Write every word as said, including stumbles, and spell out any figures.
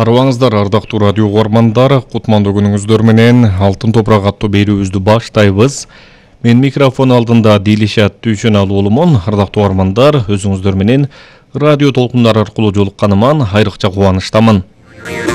Арыбаңыздар, ардактуу радио угармандар, кутмандуу күнүңүздөр менен Алтын топурак аттуу берүүбүздү баштайбыз. Мен микрофон алдында Дилишат Дүйшөналы болумун. Ардактуу угармандар, өзүңүздөр менен радио толкундары аркылуу жолукканыман айрыкча кубанычтамын.